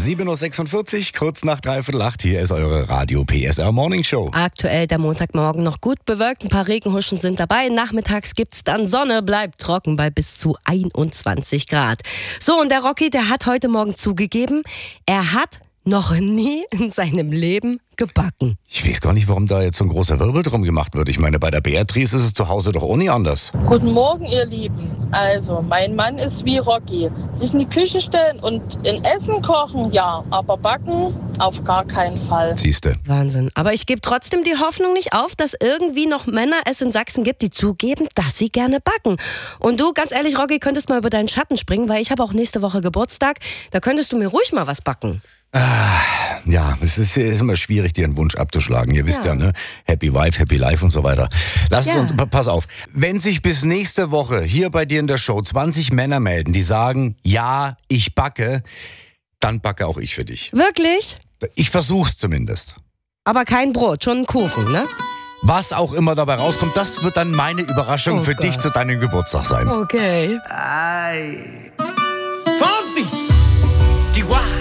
7.46 Uhr, kurz nach 7:45. Hier ist eure Radio PSR Morning Show. Aktuell der Montagmorgen noch gut bewölkt, ein paar Regenhuschen sind dabei. Nachmittags gibt's dann Sonne, bleibt trocken bei bis zu 21 Grad. So, und der Rocky, der hat heute Morgen zugegeben, er hat noch nie in seinem Leben gebacken. Ich weiß gar nicht, warum da jetzt so ein großer Wirbel drum gemacht wird. Ich meine, bei der Beatrice ist es zu Hause doch auch nie anders. Guten Morgen, ihr Lieben. Also, mein Mann ist wie Rocky. Sich in die Küche stellen und in Essen kochen, ja. Aber backen, auf gar keinen Fall. Siehste. Wahnsinn. Aber ich gebe trotzdem die Hoffnung nicht auf, dass irgendwie noch Männer es in Sachsen gibt, die zugeben, dass sie gerne backen. Und du, ganz ehrlich, Rocky, könntest mal über deinen Schatten springen, weil ich habe auch nächste Woche Geburtstag. Da könntest du mir ruhig mal was backen. Ja, es ist immer schwierig, dir einen Wunsch abzuschlagen. Ihr wisst ja, ne? Happy Wife, Happy Life und so weiter. Pass auf. Wenn sich bis nächste Woche hier bei dir in der Show 20 Männer melden, die sagen, ja, ich backe, dann backe auch ich für dich. Wirklich? Ich versuch's zumindest. Aber kein Brot, schon ein Kuchen, ne? Was auch immer dabei rauskommt, das wird dann meine Überraschung für dich zu deinem Geburtstag sein. Okay. Ay. Fonsi! DY!